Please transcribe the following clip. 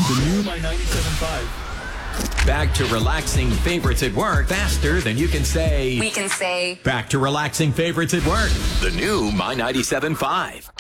The new My 97.5. Back to relaxing favorites at work faster than you can say. We can say. Back to relaxing favorites at work. The new My 97.5.